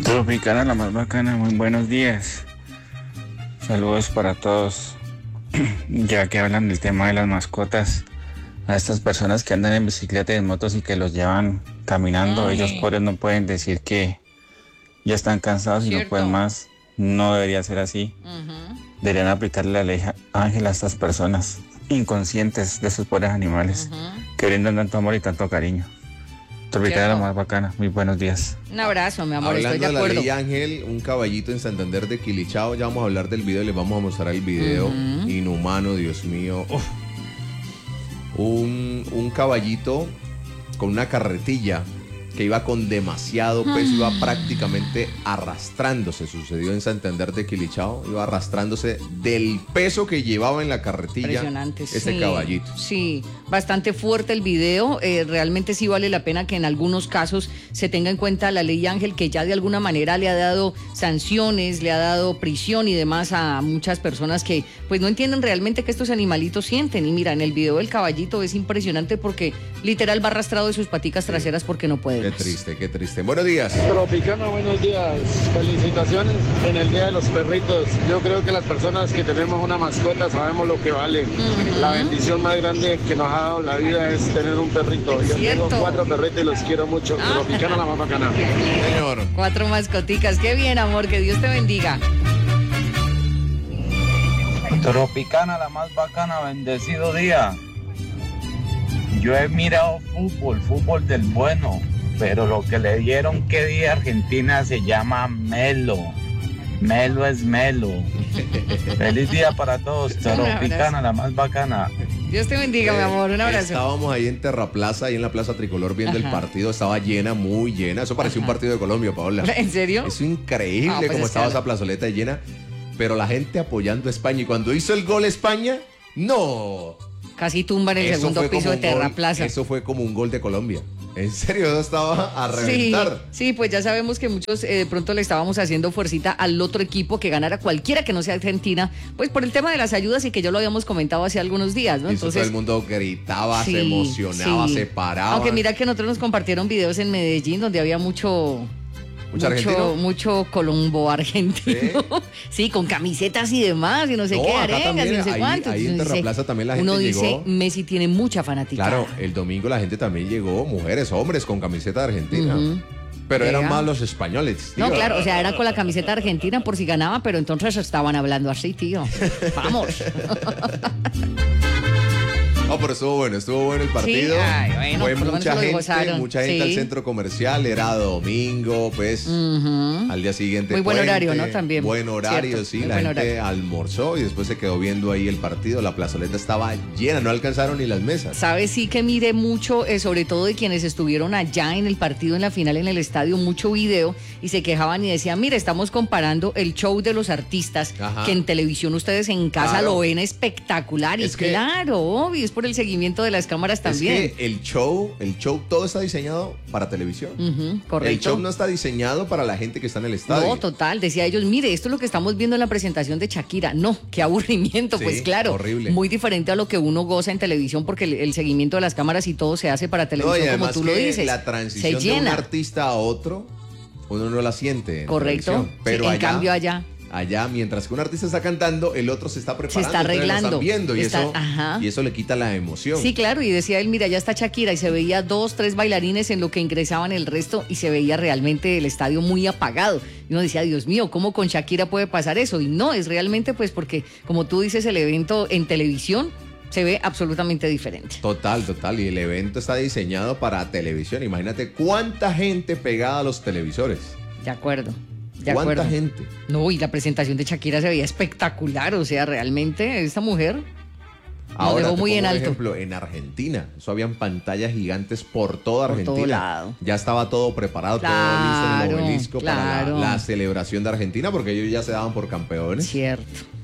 Tropicana, la más bacana, muy buenos días. Saludos para todos. Ya que hablan del tema de las mascotas, a estas personas que andan en bicicleta y en motos y que los llevan caminando, ellos pobres no pueden decir que ya están cansados y no Cierto. pueden más. No debería ser así. Deberían aplicarle la ley Ángel a estas personas inconscientes de sus pobres animales que brindan tanto amor y tanto cariño. Tropicana, la Cierto. más bacana, muy buenos días. Un abrazo, mi amor, Hablando estoy de de la acuerdo. ley Ángel, un caballito en Santander de Quilichao, ya vamos a hablar del video y les vamos a mostrar el video. Inhumano, Dios mío. Uf. Un caballito con una carretilla que iba con demasiado peso, iba prácticamente arrastrándose. Sucedió en Santander de Quilichao, iba arrastrándose del peso que llevaba en la carretilla Impresionante, ese sí, caballito. Sí, bastante fuerte el video. Realmente sí vale la pena que en algunos casos se tenga en cuenta la ley Ángel, que ya de alguna manera le ha dado sanciones, le ha dado prisión y demás a muchas personas que pues no entienden realmente que estos animalitos sienten. Y mira, en el video del caballito es impresionante porque literal va arrastrado de sus paticas traseras porque no puede Qué más. triste, qué triste. Buenos días. Tropicana, buenos días. Felicitaciones en el Día de los Perritos. Yo creo que las personas que tenemos una mascota sabemos lo que vale. La bendición más grande que nos ha dado la vida es tener un perrito. Yo Cierto. tengo 4 perritos y los quiero mucho. Tropicana, la más bacana. Señor. 4 mascoticas, qué bien, amor, que Dios te bendiga. Tropicana, la más bacana, bendecido día. Yo he mirado fútbol del bueno, pero lo que le dieron que día a Argentina se llama Melo. Melo es Melo. Feliz día para todos. Tropicana, la más bacana. Dios te bendiga, mi amor, un abrazo. Estábamos ahí en Terraplaza, ahí en la Plaza Tricolor, viendo el partido. Estaba llena, muy llena. Eso parecía un partido de Colombia, Paola. ¿En serio? Es increíble Ah, pues cómo es estaba que- esa plazoleta llena. Pero la gente apoyando a España. Y cuando hizo el gol España, ¡no! Casi tumban el segundo fue piso como de un Terra gol- Plaza. Eso fue como un gol de Colombia. En serio, eso estaba a Sí, reventar. sí, pues ya sabemos que muchos de pronto le estábamos haciendo fuercita al otro equipo que ganara cualquiera que no sea Argentina, pues por el tema de las ayudas y que ya lo habíamos comentado hace algunos días, ¿no? Y eso todo el mundo gritaba, sí, se emocionaba, sí. se paraba. Aunque mira que nosotros nos compartieron videos en Medellín donde había mucho argentino? colombo argentino. Sí, con camisetas y demás, y no sé No, qué, acá arengas y también, no sé ahí- cuánto. ahí en Entonces Terraplaza también la gente uno dice, llegó. Messi tiene mucha fanaticada. Claro, el domingo la gente también llegó, mujeres, hombres con camiseta de Argentina. Pero eran Vea. más los españoles, tío. No, claro, o sea, era con la camiseta argentina por si ganaba, pero entonces estaban hablando así, tío. Vamos. No, pero estuvo bueno el partido. Sí, ay, bueno, Fue por lo menos mucha se lo gente, gozaron. mucha gente Sí. al centro comercial, era domingo, pues al día siguiente. Muy buen puente, horario, ¿no? También. Buen horario, Cierto, sí, muy la buen gente horario. almorzó y después se quedó viendo ahí el partido. La plazoleta estaba llena, no alcanzaron ni las mesas. ¿Sabes? Sí que miré mucho, sobre todo de quienes estuvieron allá en el partido, en la final, en el estadio, mucho video y se quejaban y decían, mire, estamos comparando el show de los artistas, Ajá. que en televisión ustedes en casa Claro. lo ven espectacular. Es y que- claro, obvio, es por el seguimiento de las cámaras también. Es que el show, todo está diseñado para televisión. Ujú, correcto. El show no está diseñado para la gente que está en el estadio. No, total, decía ellos, mire, esto es lo que estamos viendo en la presentación de Shakira. No, qué aburrimiento, Sí, pues claro. horrible. Muy diferente a lo que uno goza en televisión porque el seguimiento de las cámaras y todo se hace para No, televisión, y como además tú lo que dices. la Se transición de un llena. artista a otro, uno no la siente. En Correcto. televisión. Pero Sí, en allá, cambio allá. Allá, mientras que un artista está cantando, el otro se está preparando. está entonces lo arreglando. están viendo Está- ajá. y eso le quita la emoción. Sí, claro, y decía él, mira, ya está Shakira y se veía 2, 3 bailarines en lo que ingresaban el resto y se veía realmente el estadio muy apagado. Y uno decía, Dios mío, ¿cómo con Shakira puede pasar eso? Y no, es realmente pues porque, como tú dices, el evento en televisión se ve absolutamente diferente. Total. Y el evento está diseñado para televisión. Imagínate cuánta gente pegada a los televisores. De acuerdo. De ¿Cuánta acuerdo. gente? No, y la presentación de Shakira se veía espectacular, o sea, realmente esta mujer Ahora, dejó te muy pongo en un alto. ejemplo, en Argentina, eso habían pantallas gigantes por toda Por Argentina. todo lado. Ya estaba todo preparado, todo Claro, listo en el obelisco claro. para la celebración de Argentina, porque ellos ya se daban por campeones. Cierto.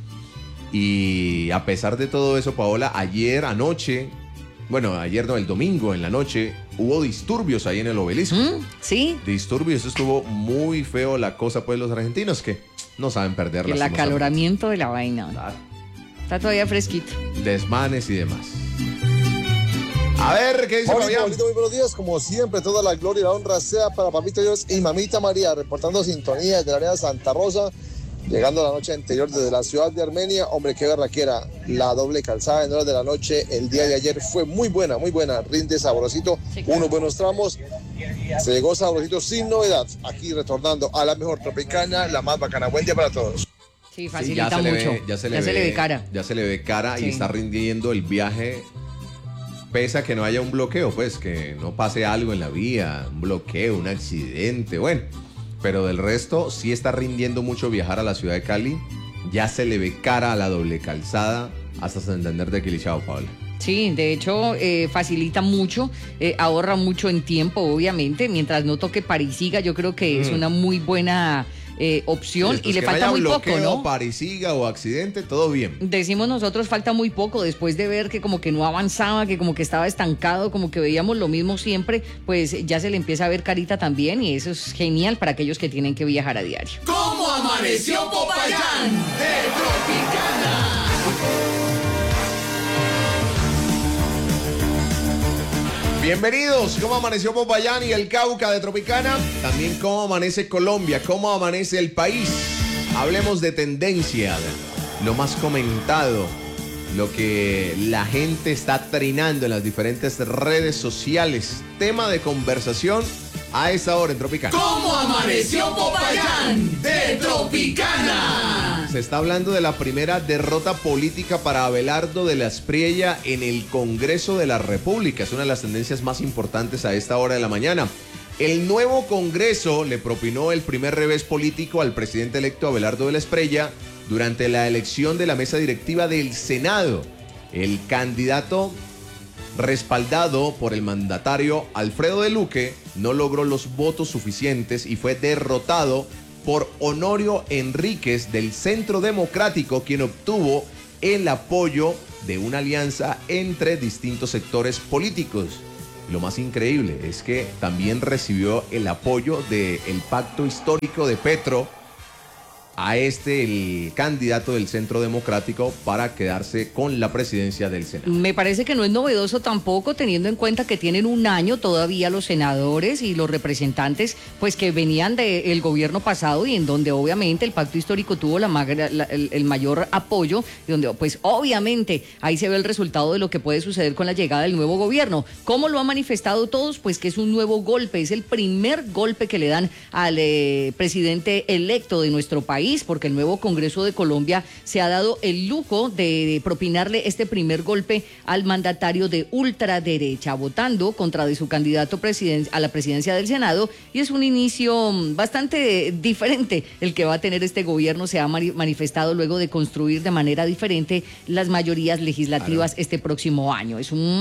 Y a pesar de todo eso, Paola, ayer no, el domingo en la noche, hubo disturbios ahí en el obelisco. Sí, Disturbios, eso estuvo muy feo la cosa, pues los argentinos que no saben perder el acaloramiento de la vaina. Está todavía fresquito. desmanes y demás. A ver, ¿qué dice Fabián? Pablito, muy buenos días. Como siempre, toda la gloria y la honra sea para Papito Dios y Mamita María, reportando sintonía desde la área de Santa Rosa, llegando la noche anterior desde la ciudad de Armenia. Hombre, qué berraquera. La doble calzada en horas de la noche el día de ayer fue muy buena, rinde sabrosito, sí, claro. Unos buenos tramos. Se llegó sabrosito sin novedad. Aquí retornando a la mejor Tropicana, la más bacana. Buen día para todos. Sí, facilita mucho. Ya se le ve cara. Ya se le ve cara, sí. Y está rindiendo el viaje. Pese a que no haya un bloqueo, pues, que no pase algo en la vía, un bloqueo, un accidente, bueno. Pero del resto, sí está rindiendo mucho viajar a la ciudad de Cali. Ya se le ve cara a la doble calzada hasta Santander de Quilichao, Paola. Sí, de hecho, facilita mucho, ahorra mucho en tiempo, obviamente. Mientras no toque Parisiga, yo creo que es una muy buena opción, y le falta muy poco, ¿no? Parisiga o accidente, todo bien. Decimos nosotros, falta muy poco, después de ver que como que no avanzaba, que como que estaba estancado, como que veíamos lo mismo siempre, pues ya se le empieza a ver carita también, y eso es genial para aquellos que tienen que viajar a diario. ¿Cómo amaneció Popayán de Tropicana? Bienvenidos, ¿cómo amaneció Popayán y el Cauca de Tropicana? También cómo amanece Colombia, cómo amanece el país. Hablemos de tendencia, lo más comentado, lo que la gente está trinando en las diferentes redes sociales. Tema de conversación a esta hora en Tropicana. ¿Cómo amaneció Popayán de Tropicana? Se está hablando de la primera derrota política para Abelardo de la Espriella en el Congreso de la República. Es una de las tendencias más importantes a esta hora de la mañana. El nuevo Congreso le propinó el primer revés político al presidente electo Abelardo de la Espriella durante la elección de la mesa directiva del Senado. El candidato, respaldado por el mandatario Alfredo de Luque, no logró los votos suficientes y fue derrotado por Honorio Enríquez del Centro Democrático, quien obtuvo el apoyo de una alianza entre distintos sectores políticos. Lo más increíble es que también recibió el apoyo del Pacto Histórico de Petro a el candidato del Centro Democrático para quedarse con la presidencia del Senado. Me parece que no es novedoso tampoco, teniendo en cuenta que tienen un año todavía los senadores y los representantes, pues que venían del gobierno pasado, y en donde obviamente el Pacto Histórico tuvo el mayor apoyo, y donde pues obviamente ahí se ve el resultado de lo que puede suceder con la llegada del nuevo gobierno. ¿Cómo lo han manifestado todos? Pues que es un nuevo golpe, es el primer golpe que le dan al presidente electo de nuestro país, porque el nuevo Congreso de Colombia se ha dado el lujo de propinarle este primer golpe al mandatario de ultraderecha, votando contra de su candidato a la presidencia del Senado, y es un inicio bastante diferente el que va a tener este gobierno. Se ha manifestado luego de construir de manera diferente las mayorías legislativas este próximo año.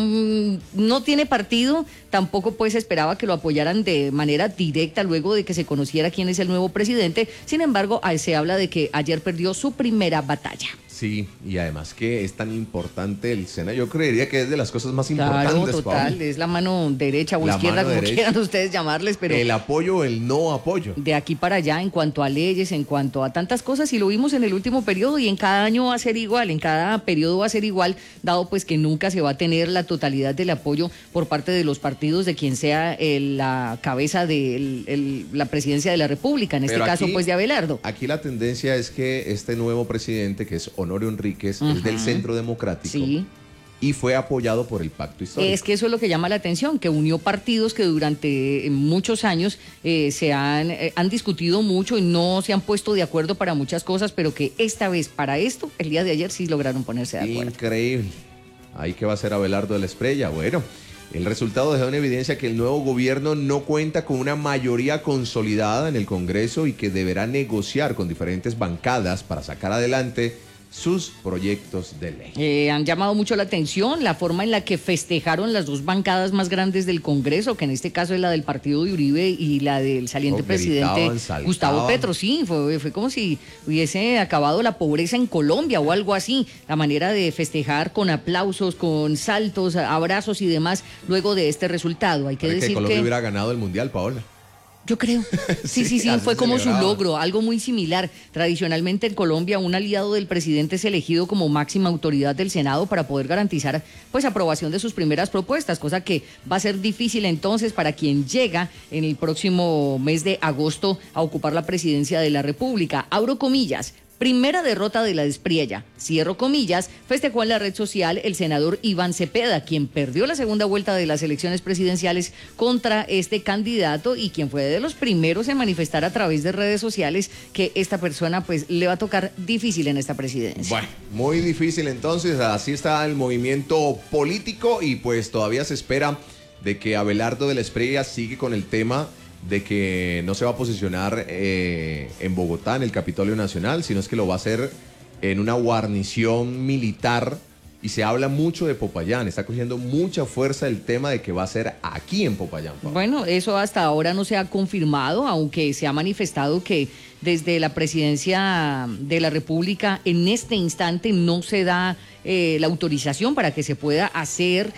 No tiene partido, tampoco pues esperaba que lo apoyaran de manera directa luego de que se conociera quién es el nuevo presidente. Sin embargo, se habla de que ayer perdió su primera batalla. Sí, y además que es tan importante el Senado, yo creería que es de las cosas más importantes. Claro, total, Pablo. Es la mano derecha o izquierda, como quieran ustedes llamarles, pero el apoyo o el no apoyo. De aquí para allá, en cuanto a leyes, en cuanto a tantas cosas, y lo vimos en el último periodo, y en cada año va a ser igual, en cada periodo va a ser igual, dado pues que nunca se va a tener la totalidad del apoyo por parte de los partidos de quien sea la cabeza de la presidencia de la República, en este caso pues de Abelardo. Aquí la tendencia es que este nuevo presidente, que es Honorio Enríquez, es del Centro Democrático, sí, y fue apoyado por el Pacto Histórico. Es que eso es lo que llama la atención, que unió partidos que durante muchos años han discutido mucho y no se han puesto de acuerdo para muchas cosas, pero que esta vez para esto, el día de ayer sí lograron ponerse de acuerdo. Increíble. Ahí que va a ser Abelardo de la Espriella. Bueno, el resultado deja en evidencia que el nuevo gobierno no cuenta con una mayoría consolidada en el Congreso y que deberá negociar con diferentes bancadas para sacar adelante sus proyectos de ley. Han llamado mucho la atención la forma en la que festejaron las dos bancadas más grandes del Congreso, que en este caso es la del partido de Uribe y la del saliente presidente Gustavo Petro. Sí, fue como si hubiese acabado la pobreza en Colombia o algo así. La manera de festejar con aplausos, con saltos, abrazos y demás luego de este resultado. Hay que decir que Colombia hubiera ganado el Mundial, Paola. Yo creo. Sí, así fue como su celebraba. logro, algo muy similar. Tradicionalmente en Colombia un aliado del presidente es elegido como máxima autoridad del Senado para poder garantizar pues aprobación de sus primeras propuestas, cosa que va a ser difícil entonces para quien llega en el próximo mes de agosto a ocupar la presidencia de la República. Abro comillas. Primera derrota de la Espriella, cierro comillas, festejó en la red social el senador Iván Cepeda, quien perdió la segunda vuelta de las elecciones presidenciales contra este candidato y quien fue de los primeros en manifestar a través de redes sociales que esta persona pues le va a tocar difícil en esta presidencia. Bueno, muy difícil entonces, así está el movimiento político y pues todavía se espera de que Abelardo de la Espriella sigue con el tema de que no se va a posicionar en Bogotá, en el Capitolio Nacional, sino es que lo va a hacer en una guarnición militar y se habla mucho de Popayán, está cogiendo mucha fuerza el tema de que va a ser aquí en Popayán. Pablo. Bueno, eso hasta ahora no se ha confirmado, aunque se ha manifestado que desde la presidencia de la República en este instante no se da la autorización para que se pueda hacer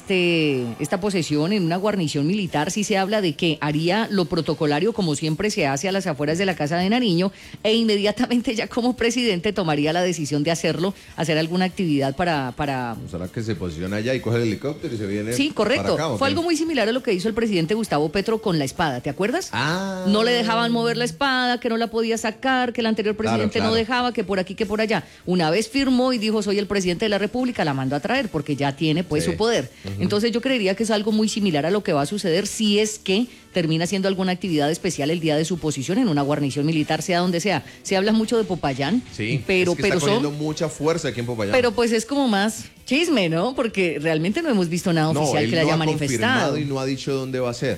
esta posesión en una guarnición militar. Sí se habla de que haría lo protocolario como siempre se hace a las afueras de la Casa de Nariño e inmediatamente ya como presidente tomaría la decisión de hacerlo, hacer alguna actividad para... ¿Será que se posiciona allá y coge el helicóptero y se viene? Sí, correcto. Para acá, fue algo muy similar a lo que hizo el presidente Gustavo Petro con la espada, ¿te acuerdas? Ah. No le dejaban mover la espada, que no la podía sacar, que el anterior presidente Claro. no dejaba, que por aquí, que por allá. Una vez firmó y dijo, soy el presidente de la República, la mandó a traer porque ya tiene pues Sí. su poder. Entonces yo creería que es algo muy similar a lo que va a suceder si es que termina haciendo alguna actividad especial el día de su posición en una guarnición militar, sea donde sea. Se habla mucho de Popayán, Sí, pero, es que está son... cogiendo mucha fuerza aquí en Popayán. Pero pues es como más chisme, ¿no? Porque realmente no hemos visto nada oficial él que le no haya ha manifestado. confirmado y no ha dicho dónde va a ser.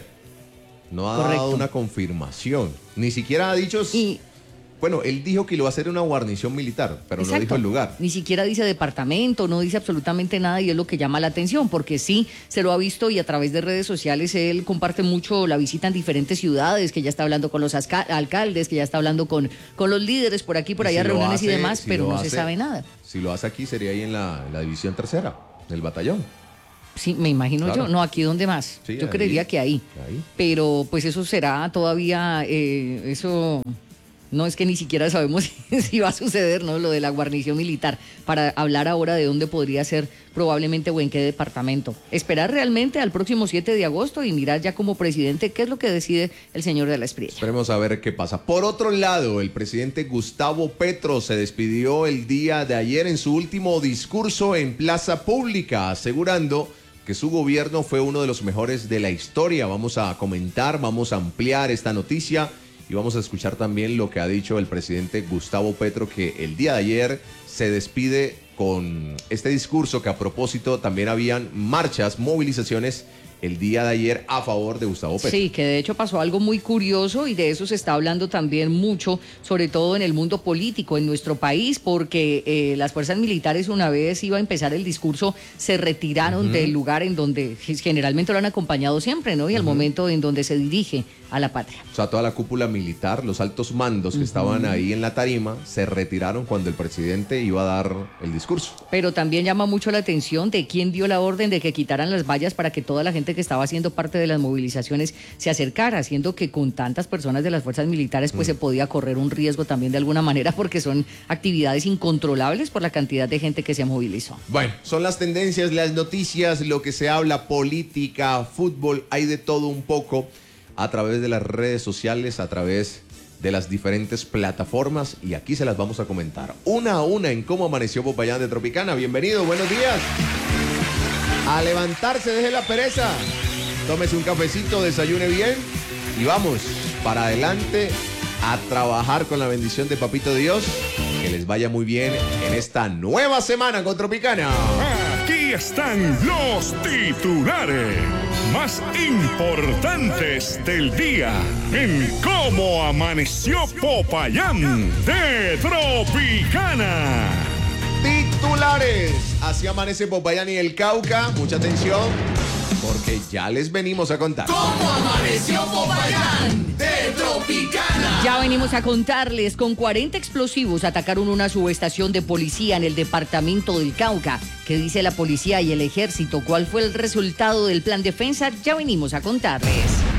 No ha Correcto. dado una confirmación. Ni siquiera ha dicho... Y Bueno, él dijo que lo va a hacer en una guarnición militar, pero no dijo el lugar. Ni siquiera dice departamento, no dice absolutamente nada y es lo que llama la atención, porque sí, se lo ha visto y a través de redes sociales él comparte mucho la visita en diferentes ciudades, que ya está hablando con los alcaldes, que ya está hablando con los líderes por aquí, por Y allá, si lo reuniones y hace- demás, si pero lo no se hace- sabe nada. Si lo hace aquí sería ahí en la división tercera, del batallón. Sí, me imagino Claro. yo. No, aquí ¿dónde más? Sí, Yo ahí. creería que ahí. Ahí. Pero pues eso será todavía, eso... No es que ni siquiera sabemos si va a suceder, ¿no? Lo de la guarnición militar, para hablar ahora de dónde podría ser probablemente o en qué departamento. Esperar realmente al próximo 7 de agosto y mirar ya como presidente qué es lo que decide el señor de la Espriella. Esperemos a ver qué pasa. Por otro lado, el presidente Gustavo Petro se despidió el día de ayer en su último discurso en Plaza Pública, asegurando que su gobierno fue uno de los mejores de la historia. Vamos a comentar, vamos a ampliar esta noticia y vamos a escuchar también lo que ha dicho el presidente Gustavo Petro, que el día de ayer se despide con este discurso, que a propósito también habían marchas, movilizaciones el día de ayer a favor de Gustavo Petro. Sí, que de hecho pasó algo muy curioso y de eso se está hablando también mucho, sobre todo en el mundo político en nuestro país, porque las fuerzas militares, una vez iba a empezar el discurso, se retiraron del lugar en donde generalmente lo han acompañado siempre, ¿no? Y al momento en donde se dirige a la patria. O sea, toda la cúpula militar, los altos mandos que estaban ahí en la tarima, se retiraron cuando el presidente iba a dar el discurso. Pero también llama mucho la atención de quién dio la orden de que quitaran las vallas para que toda la gente que estaba haciendo parte de las movilizaciones se acercara, haciendo que con tantas personas de las fuerzas militares pues se podía correr un riesgo también de alguna manera, porque son actividades incontrolables por la cantidad de gente que se movilizó. Bueno, son las tendencias, las noticias, lo que se habla, política, fútbol, hay de todo un poco a través de las redes sociales, a través de las diferentes plataformas, y aquí se las vamos a comentar una a una en cómo amaneció Popayán de Tropicana. Bienvenido, buenos días. A levantarse, deje la pereza, tómese un cafecito, desayune bien y vamos para adelante a trabajar con la bendición de Papito Dios. Que les vaya muy bien en esta nueva semana con Tropicana. Aquí están los titulares más importantes del día en cómo amaneció Popayán de Tropicana. Titulares. Así amanece Popayán y el Cauca. Mucha atención, porque ya les venimos a contar. ¿Cómo amaneció Popayán de Tropicana? Ya venimos a contarles, con 40 explosivos atacaron una subestación de policía en el departamento del Cauca. ¿Qué dice la policía y el ejército? ¿Cuál fue el resultado del plan defensa? Ya venimos a contarles.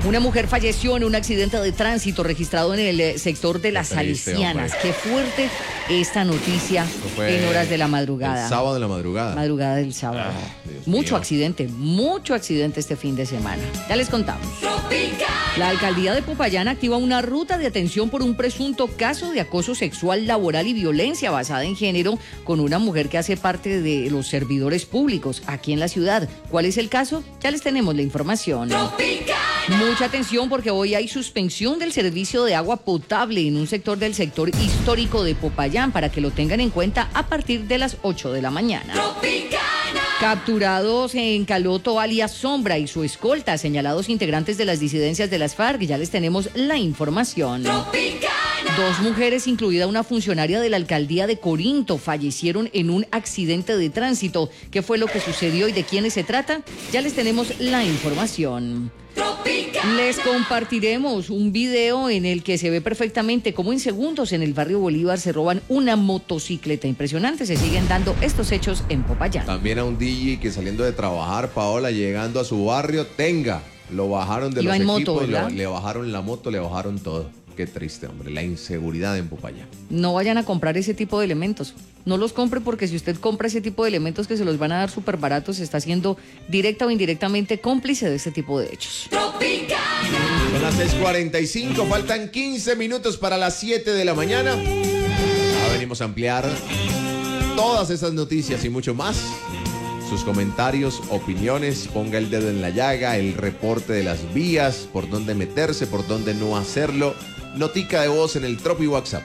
Una mujer falleció en un accidente de tránsito registrado en el sector de Las triste, Salesianas. hombre. Qué fuerte esta noticia fue en horas de la madrugada. El sábado de la madrugada. Madrugada del sábado. Dios Mucho mío. accidente este fin de semana. Ya les contamos. La alcaldía de Popayán activa una ruta de atención por un presunto caso de acoso sexual laboral y violencia basada en género con una mujer que hace parte de los servidores públicos aquí en la ciudad. ¿Cuál es el caso? Ya les tenemos la información. Mucha atención porque hoy hay suspensión del servicio de agua potable en un sector del sector histórico de Popayán para que lo tengan en cuenta a partir de las 8 de la mañana. Capturados en Caloto alias Sombra y su escolta, señalados integrantes de las disidencias de las FARC, ya les tenemos la información. Dos mujeres, incluida una funcionaria de la alcaldía de Corinto, fallecieron en un accidente de tránsito. ¿Qué fue lo que sucedió y de quiénes se trata? Ya les tenemos la información. Les compartiremos un video en el que se ve perfectamente cómo en segundos en el barrio Bolívar se roban una motocicleta. Impresionante, se siguen dando estos hechos en Popayán. También a un DJ que saliendo de trabajar, Paola, llegando a su barrio, lo bajaron de Iba los en equipos, moto, ¿verdad? le bajaron la moto, le bajaron todo. Qué triste, hombre, la inseguridad en Popayán. No vayan a comprar ese tipo de elementos. No los compre porque si usted compra ese tipo de elementos que se los van a dar súper baratos, se está haciendo directa o indirectamente cómplice de este tipo de hechos. Son las 6:45, faltan 15 minutos para las 7 de la mañana. Ya venimos a ampliar todas esas noticias y mucho más. Sus comentarios, opiniones, ponga el dedo en la llaga, el reporte de las vías, por dónde meterse, por dónde no hacerlo. Notica de voz en el Tropi WhatsApp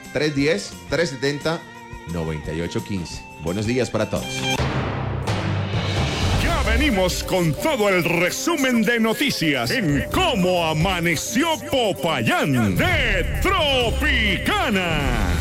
310-370-9815. Buenos días para todos. Ya venimos con todo el resumen de noticias en Cómo Amaneció Popayán de Tropicana.